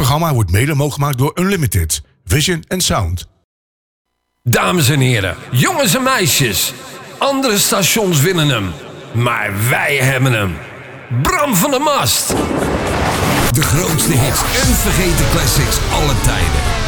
programma wordt mede mogelijk gemaakt door Unlimited, Vision en Sound. Dames en heren, jongens en meisjes. Andere stations winnen hem. Maar wij hebben hem. Bram van der Mast. De grootste hits en vergeten classics aller tijden.